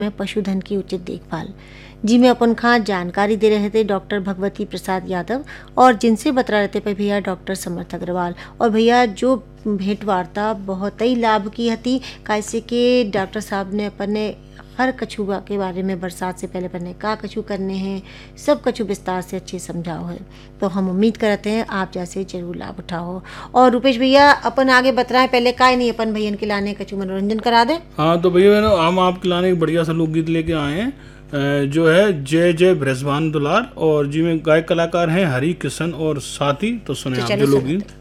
में पशुधन की उचित देखभाल जी में अपन खां जानकारी दे रहे थे डॉक्टर भगवती प्रसाद यादव और जिनसे बता रहे थे पे भैया डॉक्टर समर्थ अग्रवाल। और भैया जो भेंट वार्ता बहुत ही लाभ की हती कैसे कि डॉक्टर साहब ने अपने हर कछुआ के बारे में बरसात से पहले पहले का कछु करने हैं सब कछु विस्तार से अच्छे समझाओ है। तो हम उम्मीद करते हैं आप जैसे जरूर लाभ उठाओ। और रुपेश भैया अपन आगे बतराएं पहले काय नहीं अपन भैया के लाने कछु मनोरंजन करा दे। हाँ तो भैया हम आपके लाने एक बढ़िया सा लोकगीत लेके आए हैं जो है जय जय बृहस्पति दुलार और जी में गायक कलाकार हैं हरि किशन और साथी। तो सुने आप जो लोकगीत।